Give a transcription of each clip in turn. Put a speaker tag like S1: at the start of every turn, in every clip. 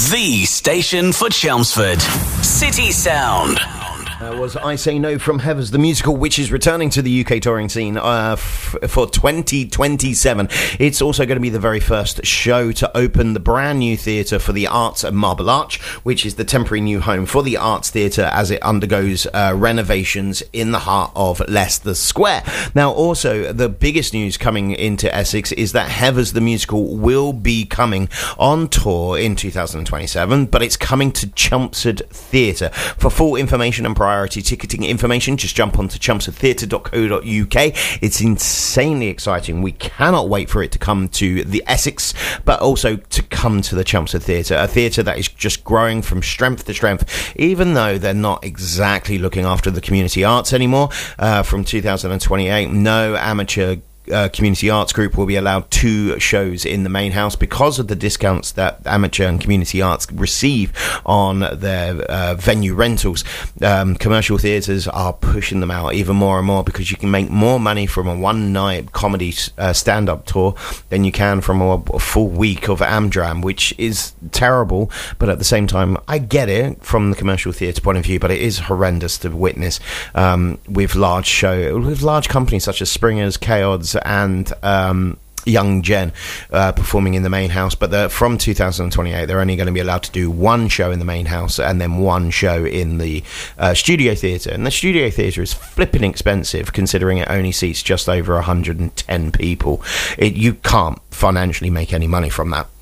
S1: The station for Chelmsford. City Sound.
S2: That was I Say No from Heathers, the musical, which is returning to the UK touring scene for 2027. It's also going to be the very first show to open the brand new theatre for the Arts at Marble Arch, which is the temporary new home for the Arts Theatre as it undergoes renovations in the heart of Leicester Square. Now, also, the biggest news coming into Essex is that Heathers, the musical, will be coming on tour in 2027, but it's coming to Chelmsford Theatre. For full information and priority ticketing information, just jump onto chelmsfordtheatre.co.uk. It's insanely exciting. We cannot wait for it to come to the Essex, but also to come to the Chelmsford Theatre, a theatre that is just growing from strength to strength, even though they're not exactly looking after the community arts anymore. From 2028, no amateur community arts group will be allowed 2 shows in the main house because of the discounts that amateur and community arts receive on their venue rentals. Commercial theatres are pushing them out even more and more because you can make more money from a one-night comedy stand-up tour than you can from a full week of Amdram, which is terrible. But at the same time, I get it from the commercial theatre point of view, but it is horrendous to witness with large companies such as Springers, K-Odds and Young Gen performing in the main house. But from 2028 they're only going to be allowed to do 1 show in the main house and then 1 show in the studio theatre, and the studio theatre is flipping expensive considering it only seats just over 110 people. You can't financially make any money from that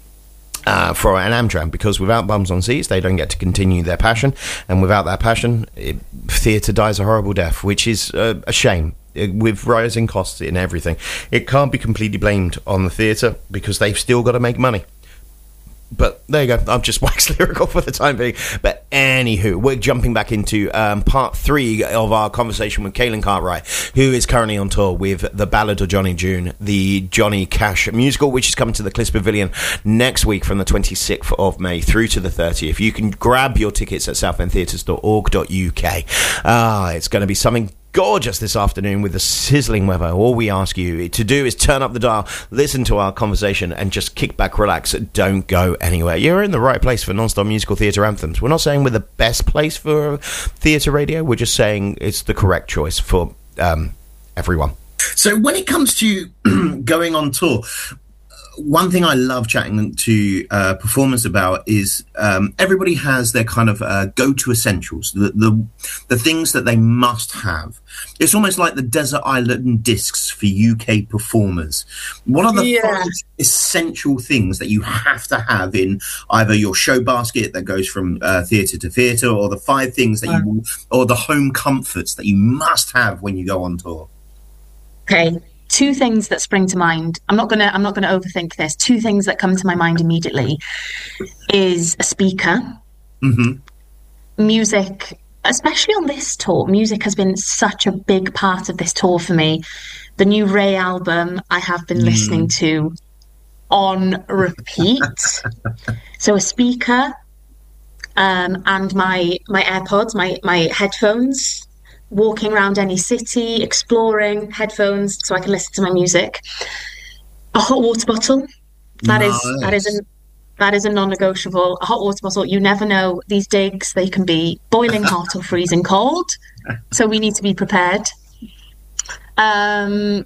S2: for an Amdram, because without bums on seats they don't get to continue their passion, and without that passion theatre dies a horrible death, which is a shame. With rising costs in everything, it can't be completely blamed on the theatre because they've still got to make money. But there you go, I'm just wax lyrical for the time being. But anywho, we're jumping back into part 3 of our conversation with Kaylin Cartwright, who is currently on tour with The Ballad of Johnny June, the Johnny Cash musical, which is coming to the Clisp Pavilion next week from the 26th of May through to the 30th. You can grab your tickets at southendtheatres.org.uk. It's going to be something gorgeous this afternoon with the sizzling weather. All we ask you to do is turn up the dial, listen to our conversation, and just kick back, relax. Don't go anywhere. You're in the right place for non-stop musical theatre anthems. We're not saying we're the best place for theatre radio. We're just saying it's the correct choice for everyone.
S3: So when it comes to going on tour, one thing I love chatting to performers about is everybody has their kind of go-to essentials, the things that they must have. It's almost like the desert island discs for UK performers. What are the 5 essential things that you have to have in either your show basket that goes from theatre to theatre, or the 5 things that or the home comforts that you must have when you go on tour?
S4: Okay. 2 things that spring to mind. I'm not gonna overthink this. 2 things that come to my mind immediately is a speaker, music, especially on this tour. Music has been such a big part of this tour for me. The new Ray album I have been listening to on repeat. So a speaker, and my AirPods, my headphones. Walking around any city, exploring, headphones so I can listen to my music. A hot water bottle. That is a non-negotiable. A hot water bottle. You never know. These digs, they can be boiling hot or freezing cold. So we need to be prepared. You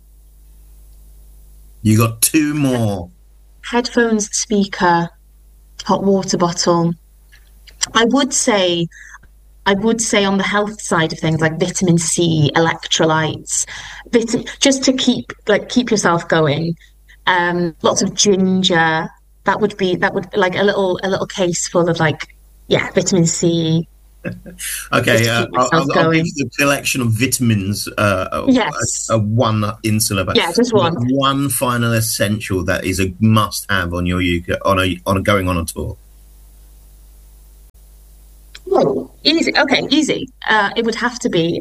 S3: got 2 more.
S4: Headphones, speaker, hot water bottle. I would say on the health side of things, like vitamin C, electrolytes, just to keep yourself going. Lots of ginger. That would like a little case full of vitamin C.
S3: Okay, I'll give you the collection of vitamins.
S4: Yes,
S3: a one insular, but
S4: just one.
S3: One final essential that is a must-have on your UK going on a tour.
S4: Oh, easy. Okay, easy. It would have to be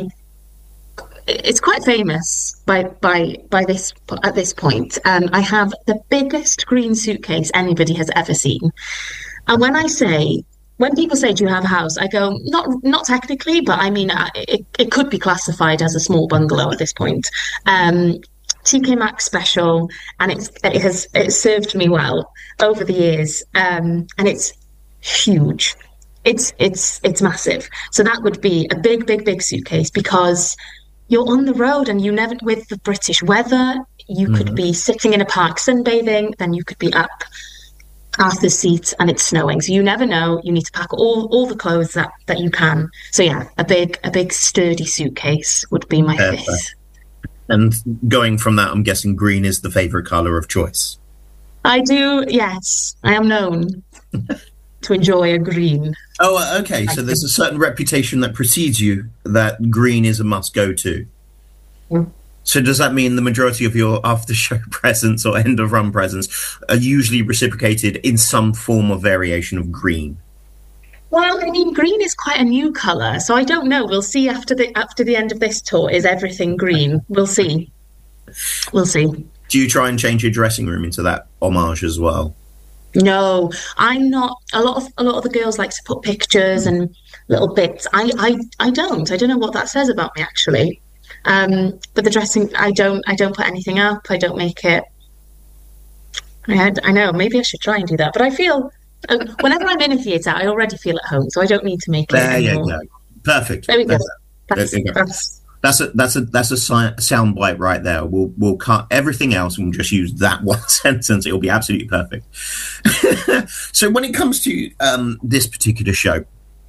S4: it's quite famous by this at this point. I have the biggest green suitcase anybody has ever seen. And when people say, "Do you have a house?" I go, "Not technically, but I mean, it could be classified as a small bungalow at this point." TK Maxx special, and it served me well over the years. And huge. It's massive. So that would be a big, big, big suitcase, because you're on the road and you never, with the British weather, you could be sitting in a park sunbathing, then you could be up Arthur's Seat and it's snowing. So you never know. You need to pack all the clothes that you can. So yeah, a big sturdy suitcase would be my fifth.
S3: And going from that, I'm guessing green is the favourite colour of choice.
S4: I do, yes. I am known to enjoy a green.
S3: Oh, okay. So there's a certain reputation that precedes you that green is a must go to.
S4: Mm.
S3: So does that mean the majority of your after-show presents or end-of-run presents are usually reciprocated in some form or variation of green?
S4: Well, I mean, green is quite a new colour, so I don't know. We'll see after the end of this tour. Is everything green? We'll see. We'll see.
S3: Do you try and change your dressing room into that homage as well?
S4: No, I'm not. A lot of the girls like to put pictures and little bits. I don't. I don't know what that says about me, actually. But the dressing, I don't put anything up. I don't make it. I know. Maybe I should try and do that. But I feel whenever I'm in a theatre, I already feel at home, so I don't need to make it anymore.
S3: There you go. Perfect.
S4: There we go.
S3: That's a sound bite right there. We'll cut everything else and we'll just use that one sentence. It'll be absolutely perfect. So when it comes to this particular show,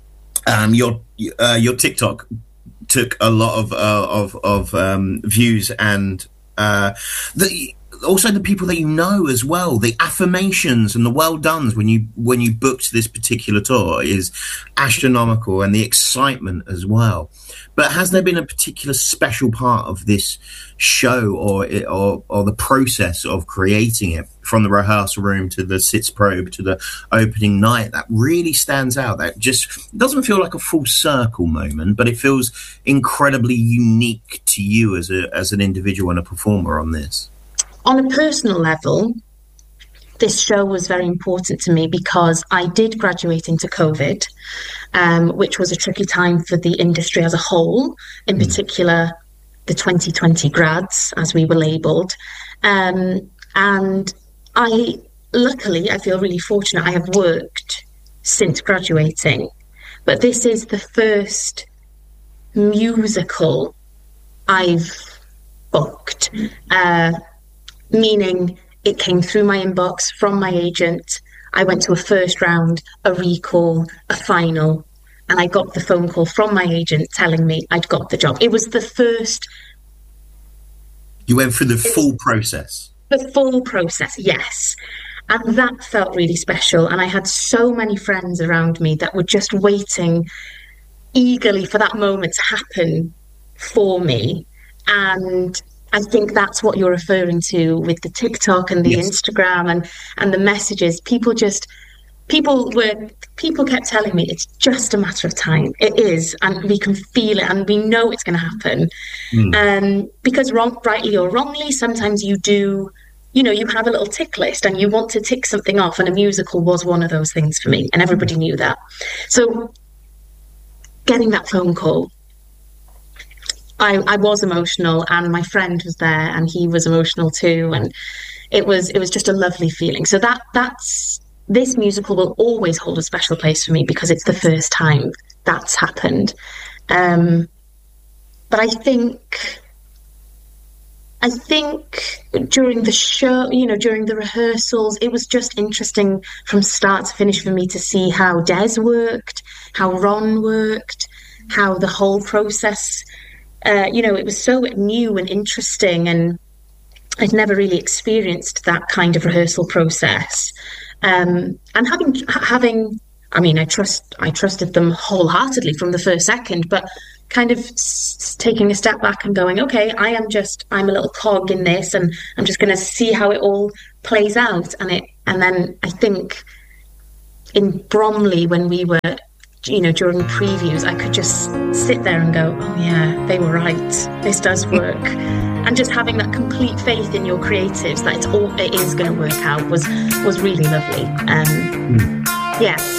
S3: your TikTok took a lot of views, and also the people that you know as well, the affirmations and the well dones when you booked this particular tour is astronomical, and the excitement as well. But has there been a particular special part of this show or the process of creating it, from the rehearsal room to the Sitzprobe to the opening night, that really stands out? That just doesn't feel like a full circle moment, but it feels incredibly unique to you as an individual and a performer on this.
S4: On a personal level, this show was very important to me because I did graduate into COVID, which was a tricky time for the industry as a whole, in particular the 2020 grads, as we were labelled. And I feel really fortunate. I have worked since graduating, but this is the first musical I've booked, meaning it came through my inbox from my agent. I went to a first round, a recall, a final, and I got the phone call from my agent telling me I'd got the job. It was the first.
S3: You went through the full process.
S4: The full process, yes. And that felt really special. And I had so many friends around me that were just waiting eagerly for that moment to happen for me. And I think that's what you're referring to with the TikTok and the Instagram and the messages. People kept telling me it's just a matter of time. It is, and we can feel it, and we know it's going to happen. Because rightly or wrongly, sometimes you do. You have a little tick list and you want to tick something off, and a musical was one of those things for me, and everybody knew that. So getting that phone call, I was emotional, and my friend was there and he was emotional too, and it was just a lovely feeling. So that's this musical will always hold a special place for me because it's the first time that's happened. But I think during the show, during the rehearsals, it was just interesting from start to finish for me to see how Des worked, how Ron worked, how the whole process, it was so new and interesting, and I'd never really experienced that kind of rehearsal process. And having, I trusted them wholeheartedly from the first second, but kind of taking a step back and going, okay, I'm a little cog in this, and I'm just going to see how it all plays out. And then I think in Bromley, when we were, during previews, I could just sit there and go, oh yeah, they were right. This does work. And just having that complete faith in your creatives that it is going to work out was really lovely. Yeah.